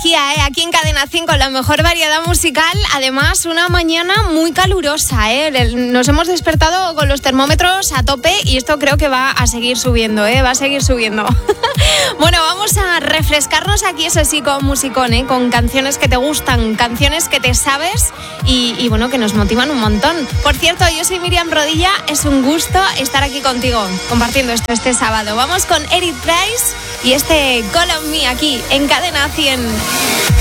energía, aquí en Cadena 100 con la mejor variedad musical. Además, una mañana muy calurosa, Nos hemos despertado con los termómetros a tope y esto creo que va a seguir subiendo, va a seguir subiendo. Bueno, vamos a refrescarnos aquí, eso sí, con musicón, con canciones que te gustan, canciones que te sabes y bueno, que nos motivan un montón. Por cierto, yo soy Miriam Rodilla, es un gusto estar aquí contigo, compartiendo esto este sábado. Vamos con Eric Price y este Call on Me aquí en Cadena 100.